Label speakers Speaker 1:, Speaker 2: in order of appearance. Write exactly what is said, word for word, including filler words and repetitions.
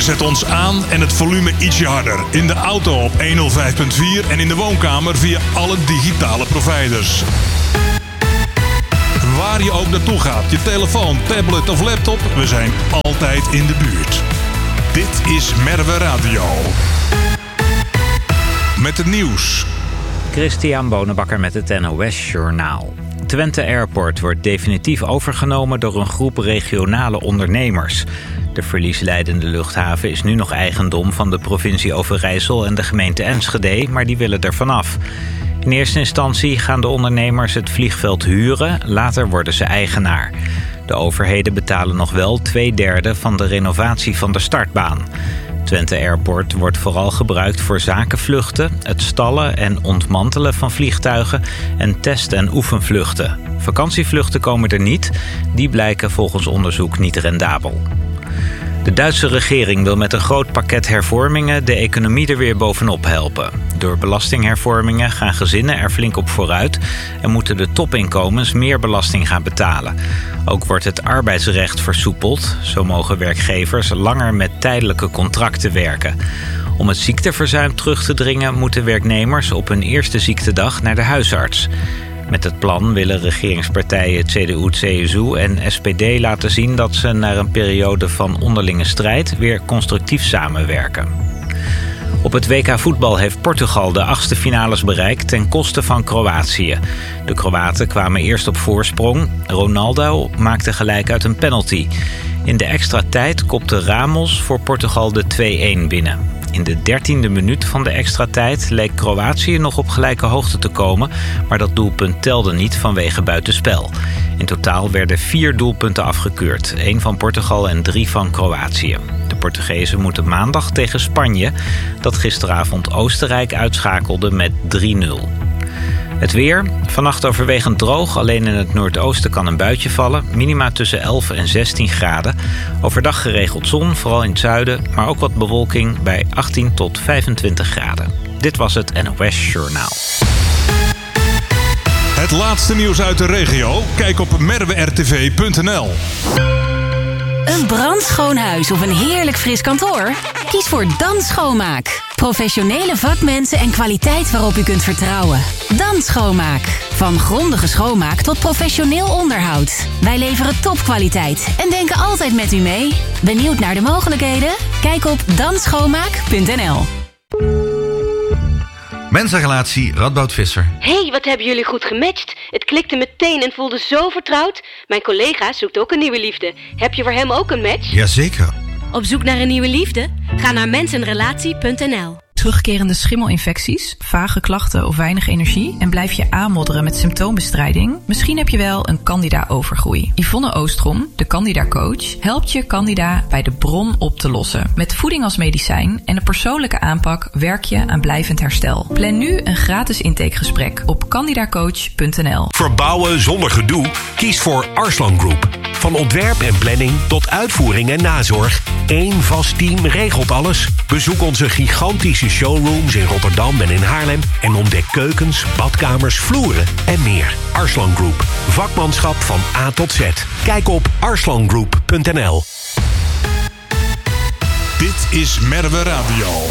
Speaker 1: zet ons aan en het volume ietsje harder. In de auto op honderdvijf komma vier en in de woonkamer via alle digitale providers. Waar je ook naartoe gaat, je telefoon, tablet of laptop, we zijn altijd in de buurt. Dit is Merwe Radio. Met het nieuws.
Speaker 2: Christian Bonenbakker met het N O S Journaal. Twente Airport wordt definitief overgenomen door een groep regionale ondernemers. De verliesleidende luchthaven is nu nog eigendom van de provincie Overijssel en de gemeente Enschede, maar die willen er vanaf. In eerste instantie gaan de ondernemers het vliegveld huren, later worden ze eigenaar. De overheden betalen nog wel twee derde van de renovatie van de startbaan. Twente Airport wordt vooral gebruikt voor zakenvluchten, het stallen en ontmantelen van vliegtuigen en test- en oefenvluchten. Vakantievluchten komen er niet, die blijken volgens onderzoek niet rendabel. De Duitse regering wil met een groot pakket hervormingen de economie er weer bovenop helpen. Door belastinghervormingen gaan gezinnen er flink op vooruit en moeten de topinkomens meer belasting gaan betalen. Ook wordt het arbeidsrecht versoepeld. Zo mogen werkgevers langer met tijdelijke contracten werken. Om het ziekteverzuim terug te dringen moeten werknemers op hun eerste ziektedag naar de huisarts. Met het plan willen regeringspartijen C D U, C S U en S P D laten zien dat ze na een periode van onderlinge strijd weer constructief samenwerken. Op het W K voetbal heeft Portugal de achtste finales bereikt ten koste van Kroatië. De Kroaten kwamen eerst op voorsprong. Ronaldo maakte gelijk uit een penalty. In de extra tijd kopte Ramos voor Portugal de twee-een binnen. In de dertiende minuut van de extra tijd leek Kroatië nog op gelijke hoogte te komen, maar dat doelpunt telde niet vanwege buitenspel. In totaal werden vier doelpunten afgekeurd, één van Portugal en drie van Kroatië. De Portugezen moeten maandag tegen Spanje, dat gisteravond Oostenrijk uitschakelde met drie nul. Het weer. Vannacht overwegend droog. Alleen in het noordoosten kan een buitje vallen. Minima tussen elf en zestien graden. Overdag geregeld zon, vooral in het zuiden. Maar ook wat bewolking bij achttien tot vijfentwintig graden. Dit was het N O S Journaal.
Speaker 1: Het laatste nieuws uit de regio? Kijk op merwe r t v punt n l.
Speaker 3: Een brandschoon huis of een heerlijk fris kantoor? Kies voor Dan Schoonmaak. Professionele vakmensen en kwaliteit waarop u kunt vertrouwen. Dan Schoonmaak. Van grondige schoonmaak tot professioneel onderhoud. Wij leveren topkwaliteit en denken altijd met u mee. Benieuwd naar de mogelijkheden? Kijk op dan schoonmaak punt n l.
Speaker 4: Mensenrelatie Radboud Visser.
Speaker 5: Hey, wat hebben jullie goed gematcht? Het klikte meteen en voelde zo vertrouwd. Mijn collega zoekt ook een nieuwe liefde. Heb je voor hem ook een match?
Speaker 4: Jazeker.
Speaker 5: Op zoek naar een nieuwe liefde? Ga naar mensenrelatie punt n l.
Speaker 6: Terugkerende schimmelinfecties, vage klachten of weinig energie en blijf je aanmodderen met symptoombestrijding? Misschien heb je wel een Candida-overgroei. Yvonne Oostrom, de Candida-coach, helpt je Candida bij de bron op te lossen. Met voeding als medicijn en een persoonlijke aanpak werk je aan blijvend herstel. Plan nu een gratis intakegesprek op candidacoach punt n l.
Speaker 7: Verbouwen zonder gedoe? Kies voor Arslan Group. Van ontwerp en planning tot uitvoering en nazorg. Eén vast team regelt alles. Bezoek onze gigantische showrooms in Rotterdam en in Haarlem en ontdek keukens, badkamers, vloeren en meer. Arslan Group. Vakmanschap van A tot Z. Kijk op arslan group punt n l.
Speaker 1: Dit is Merwe Radio.